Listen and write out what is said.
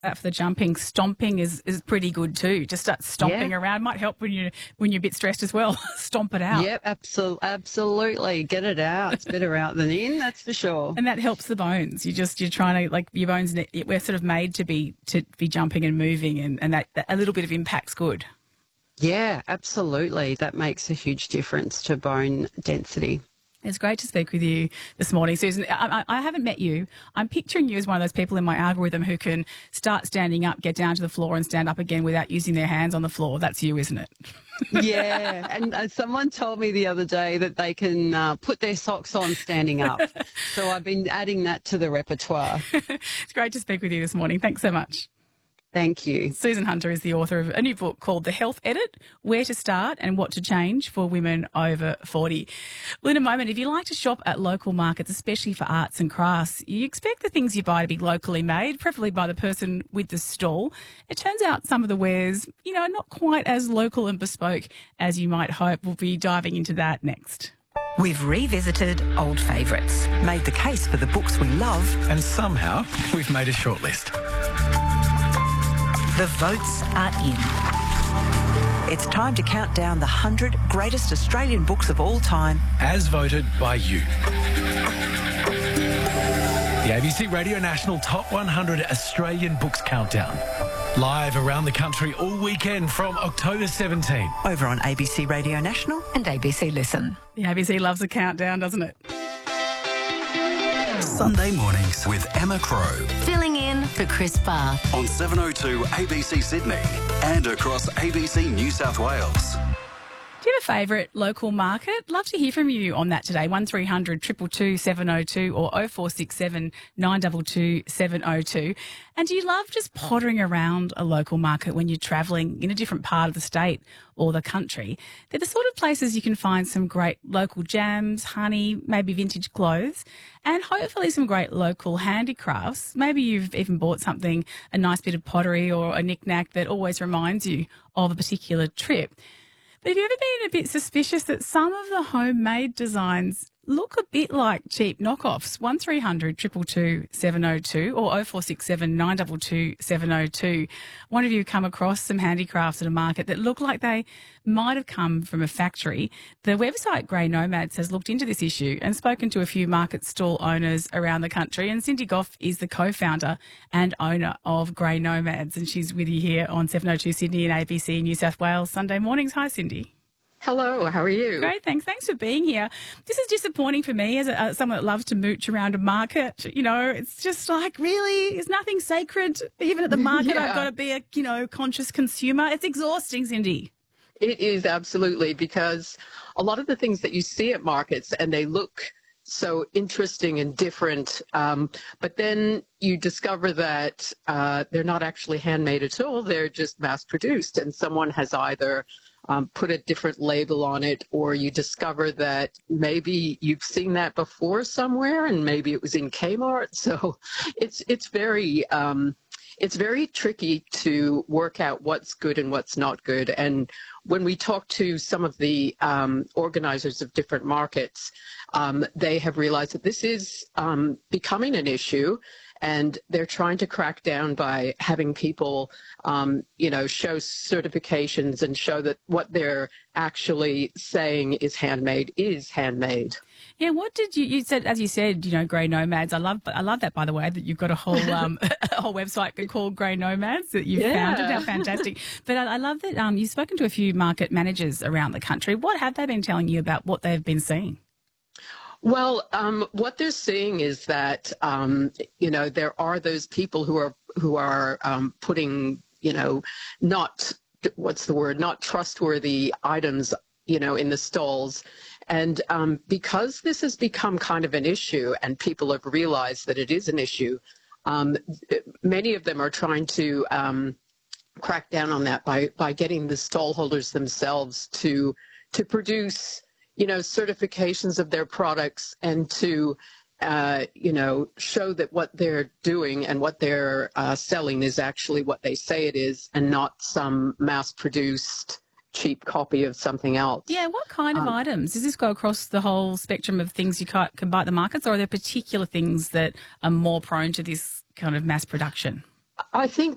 that for the jumping. Stomping is pretty good too. Just start stomping around. Might help when you're a bit stressed as well. Stomp it out. Yep, absolutely. Get it out. It's better out than in, that's for sure. And that helps the bones. You're trying to, like, your bones, we're sort of made to be jumping and moving, and that a little bit of impact's good. Yeah, absolutely. That makes a huge difference to bone density. It's great to speak with you this morning, Susan. I haven't met you. I'm picturing you as one of those people in my algorithm who can start standing up, get down to the floor and stand up again without using their hands on the floor. That's you, isn't it? Yeah, and someone told me the other day that they can put their socks on standing up. So I've been adding that to the repertoire. It's great to speak with you this morning. Thanks so much. Thank you. Susan Hunter is the author of a new book called The Health Edit, Where to Start and What to Change for Women Over 40. Well, in a moment, if you like to shop at local markets, especially for arts and crafts, you expect the things you buy to be locally made, preferably by the person with the stall. It turns out some of the wares, not quite as local and bespoke as you might hope. We'll be diving into that next. We've revisited old favourites, made the case for the books we love, and somehow we've made a shortlist. The votes are in. It's time to count down the 100 greatest Australian books of all time. As voted by you. The ABC Radio National Top 100 Australian Books Countdown. Live around the country all weekend from October 17. Over on ABC Radio National and ABC Listen. The ABC loves a countdown, doesn't it? Sunday mornings with Emma Crow. Filling in for Chris Barth. On 702 ABC Sydney and across ABC New South Wales. Do you have a favourite local market? Love to hear from you on that today. 1300 222 702 or 0467 922 702. And do you love just pottering around a local market when you're travelling in a different part of the state or the country? They're the sort of places you can find some great local jams, honey, maybe vintage clothes, and hopefully some great local handicrafts. Maybe you've even bought something, a nice bit of pottery or a knick-knack that always reminds you of a particular trip. But have you ever been a bit suspicious that some of the homemade designs look a bit like cheap knockoffs? 1300 222 702 or 0467 922 702. One of you come across some handicrafts at a market that look like they might have come from a factory. The website Grey Nomads has looked into this issue and spoken to a few market stall owners around the country. And Cindy Goff is the co-founder and owner of Grey Nomads, and she's with you here on 702 Sydney and ABC New South Wales Sunday mornings. Hi, Cindy. Hello, how are you? Great, thanks. Thanks for being here. This is disappointing for me as someone that loves to mooch around a market. It's just like, really, is nothing sacred? Even at the market, I've got to be a, conscious consumer. It's exhausting, Cindy. It is, absolutely, because a lot of the things that you see at markets, and they look so interesting and different, but then you discover that they're not actually handmade at all. They're just mass-produced, and someone has either put a different label on it, or you discover that maybe you've seen that before somewhere, and maybe it was in Kmart. So it's very tricky to work out what's good and what's not good. And when we talk to some of the organizers of different markets, they have realized that this is becoming an issue. And they're trying to crack down by having people, show certifications and show that what they're actually saying is handmade is handmade. Yeah, what did you said, as you said, Grey Nomads. I love that, by the way, that you've got a whole a whole website called Grey Nomads that you've founded. How fantastic. But I love that you've spoken to a few market managers around the country. What have they been telling you about what they've been seeing? Well, what they're seeing is that, there are those people who are putting, not trustworthy items, in the stalls. And because this has become kind of an issue and people have realized that it is an issue, many of them are trying to crack down on that by getting the stall holders themselves to produce certifications of their products and to, show that what they're doing and what they're selling is actually what they say it is and not some mass-produced cheap copy of something else. Yeah, what kind of items? Does this go across the whole spectrum of things you can buy at the markets, or are there particular things that are more prone to this kind of mass production? I think